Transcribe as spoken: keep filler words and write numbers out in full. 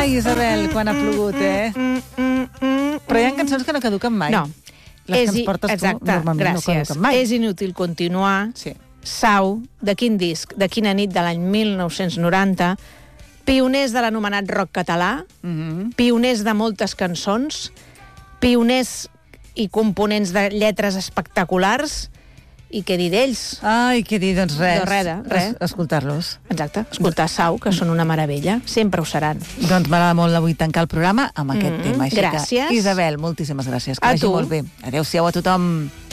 Ai, Isabel, quan ha plogut, eh? Però hi ha cançons que no caduquen mai. No. Les És que i- ens portes exacte, tu normalment gràcies. no caduquen mai. És inútil continuar. Sí. Sau, de quin disc? De quina nit de l'any mil nou-cents noranta. Pioners de l'anomenat rock català. Mhm. Pioners de moltes cançons. Pioners i components de lletres espectaculars. I què dir d'ells? Ai, què dir, doncs res. No, res, res. Es- Escoltar-los. Exacte, escoltar Sau, que són una meravella. Sempre ho seran. Doncs m'agrada molt avui tancar el programa amb aquest Mm, tema. Així gràcies. Que, Isabel, moltíssimes gràcies. Que A vagi tu. molt bé. Adéu-siau a tothom.